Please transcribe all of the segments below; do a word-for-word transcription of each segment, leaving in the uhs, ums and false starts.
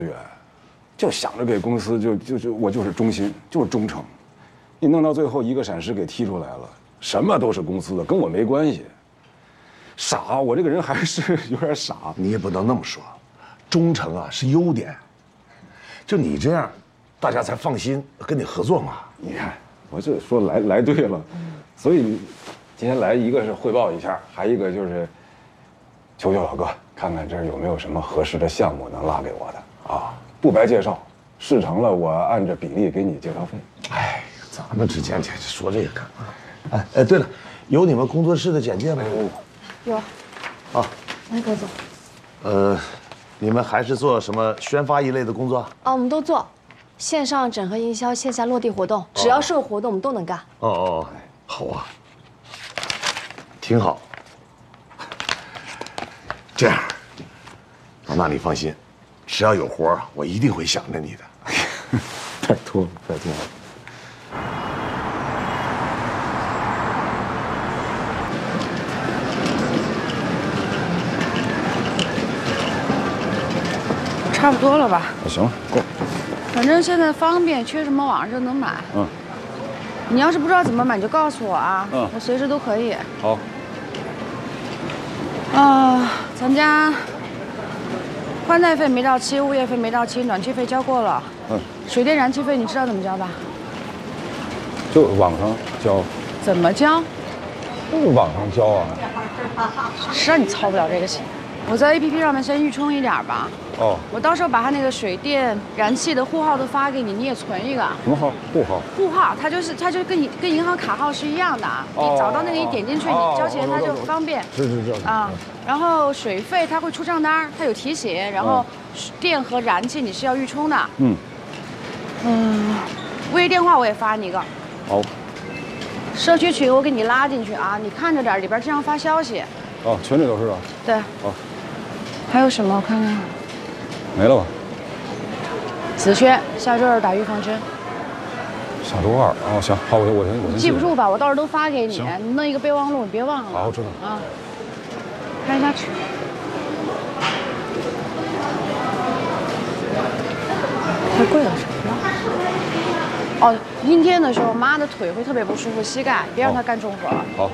源，就想着给公司就就就我就是忠心，就是忠诚。你弄到最后一个闪失给踢出来了，什么都是公司的，跟我没关系。傻，我这个人还是有点傻。 你也不能那么说，忠诚啊是优点。就你这样，大家才放心跟你合作嘛。 你看，我这说来来对了，所以今天来一个是汇报一下，还一个就是求求老哥，看看这儿有没有什么合适的项目能拉给我的啊，不白介绍，事成了我按照比例给你介绍费。 哎，咱们之间这说这个干嘛？哎哎，对了，有你们工作室的简介没有？ 有。 啊， 来，葛总。 呃，你们还是做什么宣发一类的工作？ 啊，我们都做，线上整合营销，线下落地活动，只要是有活动，我们都能干。 哦哦，好啊，挺好。这样，老衲你放心，只要有活儿，我一定会想着你的。 拜托了，拜托了。 差不多了吧？ 行了，够。 反正现在方便，缺什么网上就能买。 嗯。 你要是不知道怎么买，你就告诉我啊。 嗯。 我随时都可以。 好。 啊，咱家宽带费没到期，物业费没到期，暖气费交过了。 嗯。 水电燃气费你知道怎么交吧？ 就网上交。 怎么交？ 就是网上交啊。 谁让你操不了这个心？我在 A P P 上面先预充一点吧。 哦。 我到时候把他那个水电、燃气的户号都发给你，你也存一个。 什么号？户号。 户号，它就是它就跟你跟银行卡号是一样的啊。 哦、 你找到那个一点进去， 哦、 你交钱它就方便。 是是是。 啊，然后水费它会出账单，它有提醒，然后电和燃气你是要预充的。嗯。嗯，物业电话我也发你一个。 好。 社区群我给你拉进去啊，你看着点，里边经常发消息。 哦，群里头是吧？ 对。 好。 还有什么？我看看。 没了吧？ 子轩，下周二打预防针。 下周二哦，行，好，我我先我先记不住吧？我到时候都发给你，你弄一个备忘录，你别忘了。 好，我知道。 啊，看一下尺。太贵了，什么呀？哦，阴天的时候，妈的腿会特别不舒服，膝盖，别让她干重活了。 好。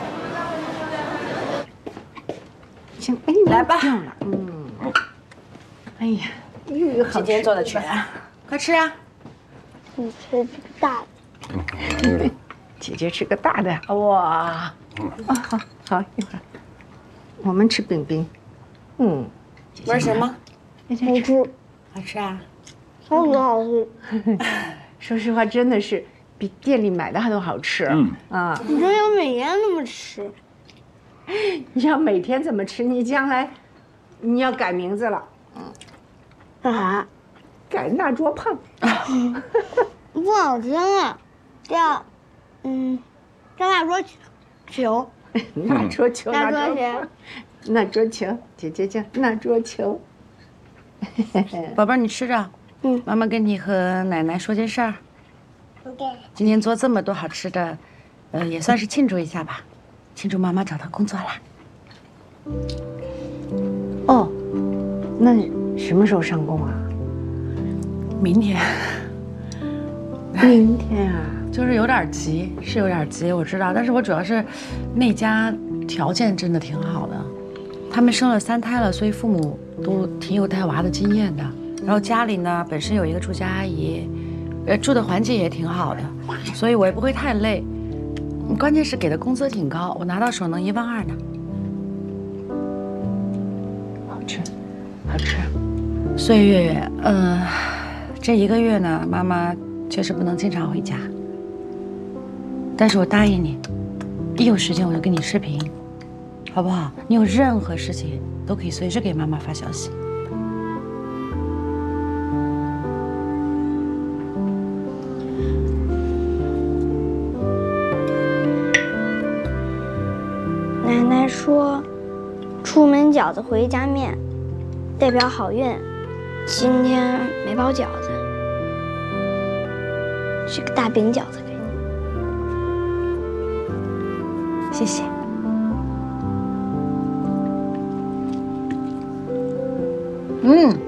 行，哎， 来吧。 嗯。哎呀， 今天做的全，快吃啊！ 你吃这个大的。 嗯，姐姐吃个大的。哇，嗯，啊好，好，一会儿我们吃饼饼。嗯， 玩什么？ 好吃， 好吃啊！ 超级好吃。 说实话，真的是比店里买的还都好吃。嗯啊， 你这要每天那么吃？ 你要每天怎么吃？你将来你要改名字了。嗯。 干啥？ 改那桌胖。 不好听啊，叫，嗯，叫那桌球。 那桌球， 那桌球， 那桌球，姐姐叫那桌球。 宝贝儿，你吃着。嗯。妈妈跟你和奶奶说件事儿。今天做这么多好吃的，呃，也算是庆祝一下吧，庆祝妈妈找到工作啦。 哦，那什么时候上工啊？ 明天。 明天啊？ 就是有点急，是有点急，我知道，但是我主要是那家条件真的挺好的，他们生了三胎了，所以父母都挺有带娃的经验的。然后家里呢本身有一个住家阿姨，呃，住的环境也挺好的，所以我也不会太累。关键是给的工资挺高，我拿到手能一万二呢。 好吃，好吃。 所以月月，嗯、呃，这一个月呢，妈妈确实不能经常回家。但是我答应你，一有时间我就跟你视频，好不好？你有任何事情都可以随时给妈妈发消息。 奶奶说，出门饺子回家面，代表好运。今天没包饺子，是个大饼饺子给你。 谢谢。嗯。